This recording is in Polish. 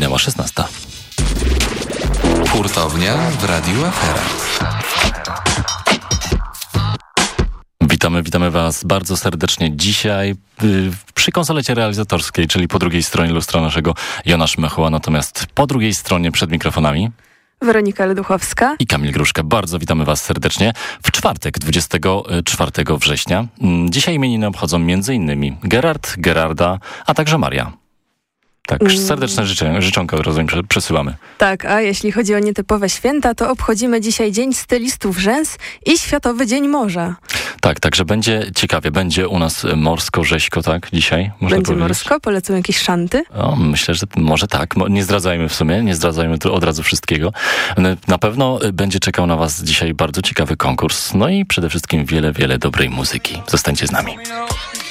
Minęła 16. Hurtownia w Radiu Afera. Witamy Was bardzo serdecznie dzisiaj przy konsolecie realizatorskiej, czyli po drugiej stronie lustra naszego Jonasz Mechuła, natomiast po drugiej stronie przed mikrofonami Weronika Leduchowska i Kamil Gruszka. Bardzo witamy Was serdecznie w czwartek, 24 września. Dzisiaj imieniny obchodzą m.in. Gerard, Gerarda, a także Maria. Tak, serdeczne życzonka, rozumiem, przesyłamy. Tak, a jeśli chodzi o nietypowe święta, to obchodzimy dzisiaj Dzień Stylistów Rzęs i Światowy Dzień Morza. Tak, także będzie ciekawie. Będzie u nas morsko-rzeźko, tak, dzisiaj? Można będzie powiedzieć. morsko? Polecą jakieś szanty? O, myślę, że może tak. Nie zdradzajmy w sumie, nie zdradzajmy tu od razu wszystkiego. Na pewno będzie czekał na Was dzisiaj bardzo ciekawy konkurs. No i przede wszystkim wiele, wiele dobrej muzyki. Zostańcie z nami.